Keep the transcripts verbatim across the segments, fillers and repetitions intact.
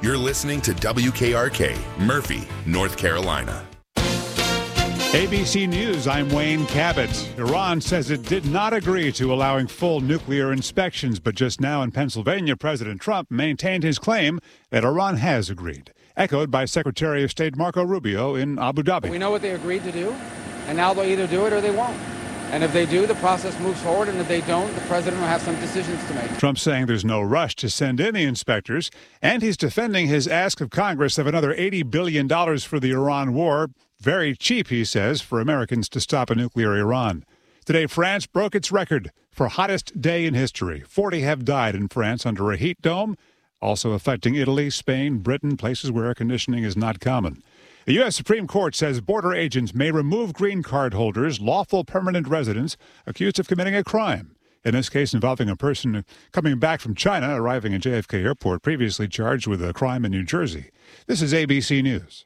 You're listening to W K R K, Murphy, North Carolina. A B C News, I'm Wayne Cabot. Iran says it did not agree to allowing full nuclear inspections, but just now in Pennsylvania, President Trump maintained his claim that Iran has agreed, echoed by Secretary of State Marco Rubio in Abu Dhabi. We know what they agreed to do, and now they'll either do it or they won't. And if they do, the process moves forward, and if they don't, the president will have some decisions to make. Trump saying there's no rush to send in the inspectors, and he's defending his ask of Congress of another eighty billion dollars for the Iran war. Very cheap, he says, for Americans to stop a nuclear Iran. Today, France broke its record for hottest day in history. forty have died in France under a heat dome, also affecting Italy, Spain, Britain, places where air conditioning is not common. The U S Supreme Court says border agents may remove green card holders, lawful permanent residents, accused of committing a crime. In this case involving a person coming back from China, arriving at J F K Airport, previously charged with a crime in New Jersey. This is A B C News.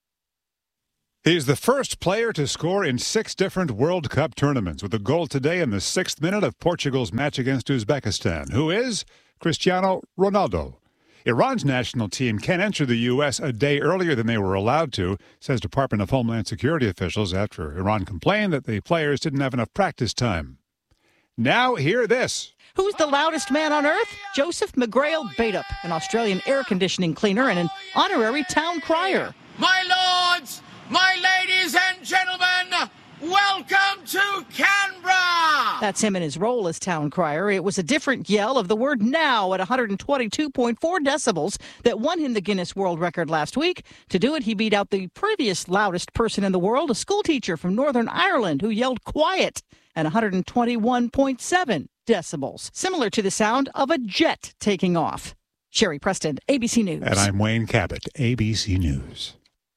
He's the first player to score in six different World Cup tournaments, with a goal today in the sixth minute of Portugal's match against Uzbekistan. Who is Cristiano Ronaldo? Iran's national team can enter the U S a day earlier than they were allowed to, says Department of Homeland Security officials after Iran complained that the players didn't have enough practice time. Now hear this. Who's the loudest man on earth? Joseph McGrail Baitup, an Australian air conditioning cleaner and an honorary town crier. My lords, my ladies and gentlemen, welcome to Canberra! That's him in his role as town crier. It was a different yell of the word now at one hundred twenty-two point four decibels that won him the Guinness World Record last week. To do it, he beat out the previous loudest person in the world, a schoolteacher from Northern Ireland who yelled quiet at one hundred twenty-one point seven decibels, similar to the sound of a jet taking off. Sherry Preston, A B C News. And I'm Wayne Cabot, A B C News.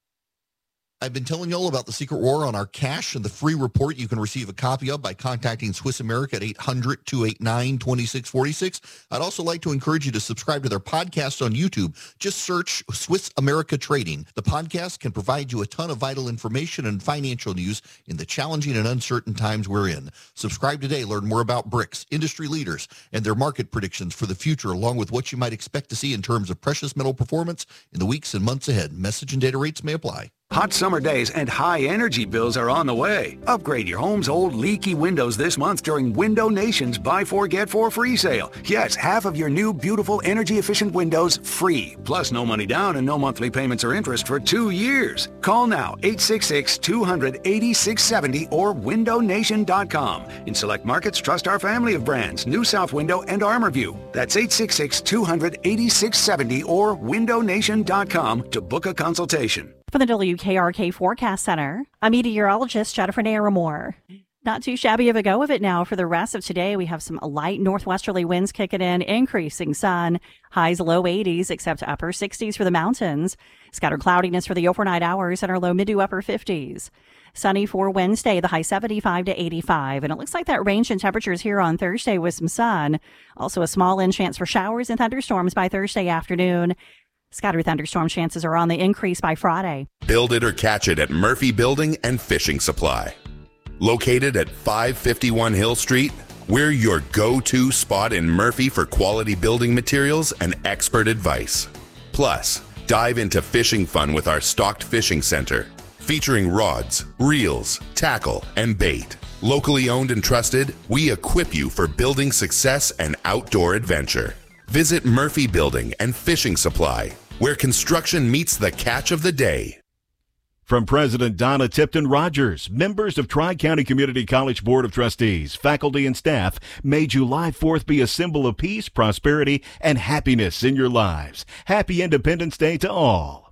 I've been telling you all about the Secret War on our cash and the free report you can receive a copy of by contacting Swiss America at eight hundred, two eight nine, two six four six. I'd also like to encourage you to subscribe to their podcast on YouTube. Just search Swiss America Trading. The podcast can provide you a ton of vital information and financial news in the challenging and uncertain times we're in. Subscribe today. Learn more about B R I C S, industry leaders, and their market predictions for the future, along with what you might expect to see in terms of precious metal performance in the weeks and months ahead. Message and data rates may apply. Hot summer days and high energy bills are on the way. Upgrade your home's old leaky windows this month during Window Nation's Buy Four Get Four free sale. Yes, half of your new beautiful energy efficient windows free. Plus no money down and no monthly payments or interest for two years. Call now eight six six, two hundred, eighty-six seventy or window nation dot com. In select markets, trust our family of brands, New South Window and ArmorView. That's eight six six, two hundred, eighty-six seventy or window nation dot com to book a consultation. For the W K R K Forecast Center, I'm meteorologist Jennifer Naramore. Not too shabby of a go of it now for the rest of today. We have some light northwesterly winds kicking in, increasing sun, highs low eighties, except upper sixties for the mountains. Scattered cloudiness for the overnight hours and our low mid to upper fifties. Sunny for Wednesday, the high seventy-five to eighty-five. And it looks like that range in temperatures here on Thursday with some sun. Also a small in chance for showers and thunderstorms by Thursday afternoon. Scattered thunderstorm chances are on the increase by Friday. Build it or catch it at Murphy Building and Fishing Supply. Located at five fifty-one Hill Street, we're your go-to spot in Murphy for quality building materials and expert advice. Plus, dive into fishing fun with our stocked fishing center, featuring rods, reels, tackle, and bait. Locally owned and trusted, we equip you for building success and outdoor adventure. Visit Murphy Building and Fishing Supply, where construction meets the catch of the day. From President Donna Tipton Rogers, members of Tri-County Community College Board of Trustees, faculty, and staff, may July fourth be a symbol of peace, prosperity, and happiness in your lives. Happy Independence Day to all.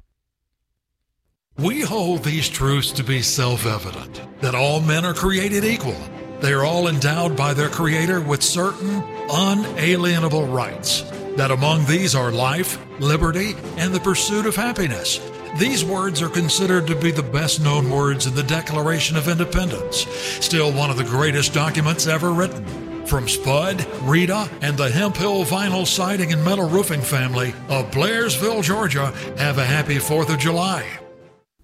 We hold these truths to be self-evident, that all men are created equal. They are all endowed by their Creator with certain unalienable rights, that among these are life, liberty, and the pursuit of happiness. These words are considered to be the best-known words in the Declaration of Independence, still one of the greatest documents ever written. From Spud, Rita, and the Hemp Hill Vinyl Siding and Metal Roofing family of Blairsville, Georgia, have a happy fourth of July.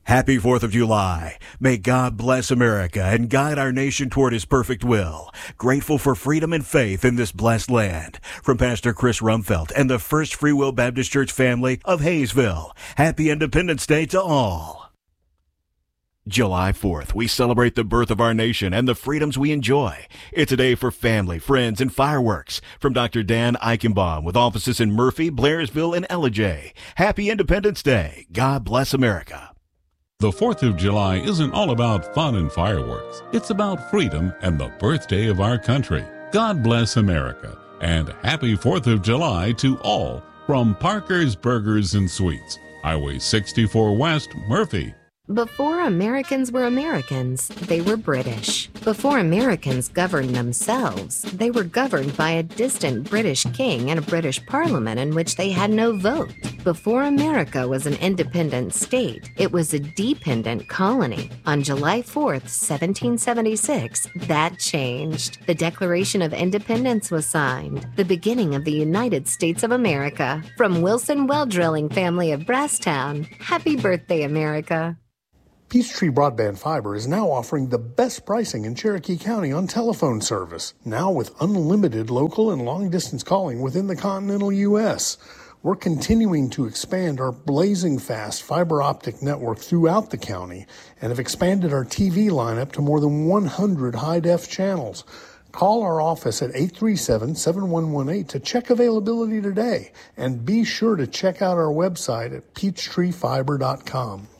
Happy fourth of July. May God bless America and guide our nation toward his perfect will. Grateful for freedom and faith in this blessed land. From Pastor Chris Rumfeld and the First Free Will Baptist Church family of Hayesville. Happy Independence Day to all. July fourth, we celebrate the birth of our nation and the freedoms we enjoy. It's a day for family, friends, and fireworks. From Doctor Dan Eichenbaum with offices in Murphy, Blairsville, and Ellijay. Happy Independence Day. God bless America. The fourth of July isn't all about fun and fireworks. It's about freedom and the birthday of our country. God bless America, and happy fourth of July to all from Parker's Burgers and Sweets, Highway sixty-four West, Murphy. Before Americans were Americans, they were British. Before Americans governed themselves, they were governed by a distant British king and a British parliament in which they had no vote. Before America was an independent state, it was a dependent colony. On July fourth, seventeen seventy-six, that changed. The Declaration of Independence was signed, the beginning of the United States of America. From Wilson Well Drilling family of Brasstown, happy birthday, America. Peachtree Broadband Fiber is now offering the best pricing in Cherokee County on telephone service, now with unlimited local and long-distance calling within the continental U S We're continuing to expand our blazing fast fiber optic network throughout the county and have expanded our T V lineup to more than one hundred high-def channels. Call our office at eight three seven, seven one one eight to check availability today, and be sure to check out our website at peachtree fiber dot com.